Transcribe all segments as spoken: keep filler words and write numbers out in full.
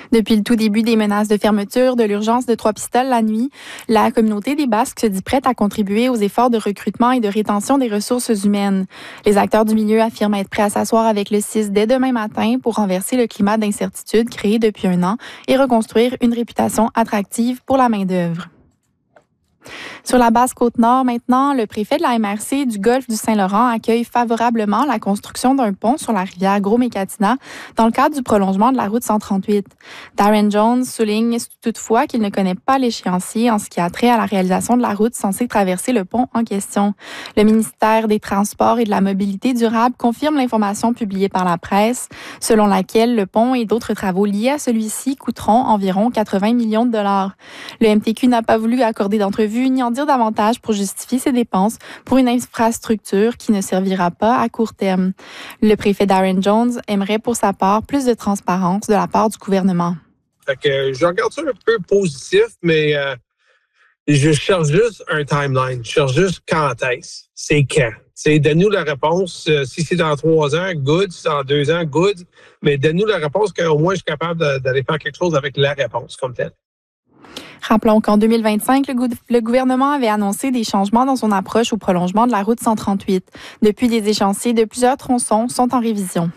Depuis le tout début des menaces de fermeture de l'urgence de Trois-Pistoles la nuit, la communauté des Basques se dit prête à contribuer aux efforts de recrutement et de rétention des ressources humaines. Les acteurs du milieu affirment être prêts à s'asseoir avec le C I S dès demain matin pour renverser le climat d'incertitude créé depuis un an et reconstruire une réputation attractive pour la main-d'œuvre. Sur la basse Côte-Nord, maintenant, le préfet de la M R C du golfe du Saint-Laurent accueille favorablement la construction d'un pont sur la rivière Gros-Mécatina dans le cadre du prolongement de la route cent trente-huit. Darren Jones souligne toutefois qu'il ne connaît pas l'échéancier en ce qui a trait à la réalisation de la route censée traverser le pont en question. Le ministère des Transports et de la Mobilité durable confirme l'information publiée par la presse, selon laquelle le pont et d'autres travaux liés à celui-ci coûteront environ quatre-vingts millions de dollars. Le M T Q n'a pas voulu accorder d'entrevue ni en dire davantage pour justifier ses dépenses pour une infrastructure qui ne servira pas à court terme. Le préfet Darren Jones aimerait pour sa part plus de transparence de la part du gouvernement. Fait que je regarde ça un peu positif, mais euh, je cherche juste un timeline. Je cherche juste quand est-ce. C'est quand. C'est donne-nous la réponse. Euh, si c'est dans trois ans, good. Si c'est dans deux ans, good. Mais donne-nous la réponse qu'au moins je suis capable de, d'aller faire quelque chose avec la réponse comme telle. Rappelons qu'en deux mille vingt-cinq, le, gou- le gouvernement avait annoncé des changements dans son approche au prolongement de la route cent trente-huit. Depuis, des échéanciers de plusieurs tronçons sont en révision.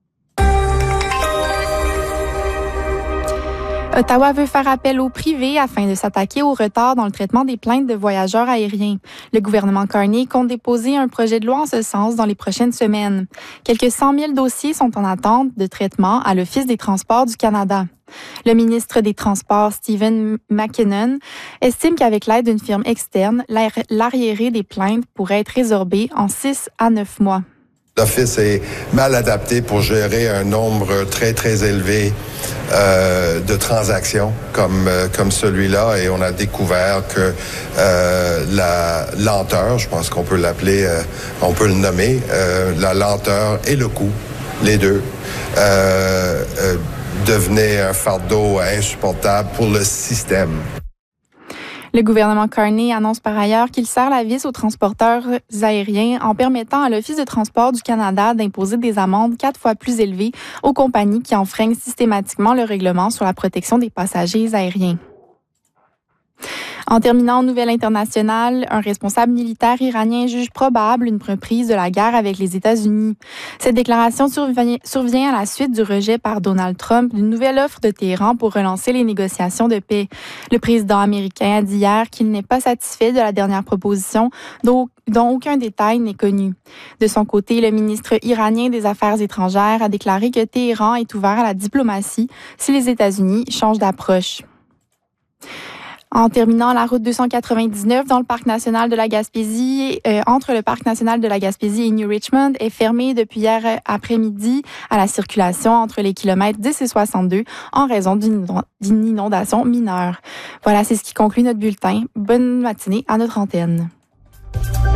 Ottawa veut faire appel au privé afin de s'attaquer au retard dans le traitement des plaintes de voyageurs aériens. Le gouvernement Carney compte déposer un projet de loi en ce sens dans les prochaines semaines. Quelques cent mille dossiers sont en attente de traitement à l'Office des Transports du Canada. Le ministre des Transports, Stephen McKinnon, estime qu'avec l'aide d'une firme externe, l'arriéré des plaintes pourrait être résorbé en six à neuf mois. L'Office est mal adapté pour gérer un nombre très, très élevé euh, de transactions comme, euh, comme celui-là, et on a découvert que euh, la lenteur, je pense qu'on peut l'appeler, euh, on peut le nommer, euh, la lenteur et le coût, les deux, euh, euh, devenaient un fardeau insupportable pour le système. Le gouvernement Carney annonce par ailleurs qu'il serre la vis aux transporteurs aériens en permettant à l'Office de transport du Canada d'imposer des amendes quatre fois plus élevées aux compagnies qui enfreignent systématiquement le règlement sur la protection des passagers aériens. En terminant, en nouvelle internationale, un responsable militaire iranien juge probable une reprise de la guerre avec les États-Unis. Cette déclaration survient, survient à la suite du rejet par Donald Trump d'une nouvelle offre de Téhéran pour relancer les négociations de paix. Le président américain a dit hier qu'il n'est pas satisfait de la dernière proposition, dont, dont aucun détail n'est connu. De son côté, le ministre iranien des Affaires étrangères a déclaré que Téhéran est ouvert à la diplomatie si les États-Unis changent d'approche. En terminant, la route deux cent quatre-vingt-dix-neuf dans le parc national de la Gaspésie, euh, entre le parc national de la Gaspésie et New Richmond, est fermée depuis hier après-midi à la circulation entre les kilomètres dix et soixante-deux en raison d'une inondation mineure. Voilà, c'est ce qui conclut notre bulletin. Bonne matinée à notre antenne.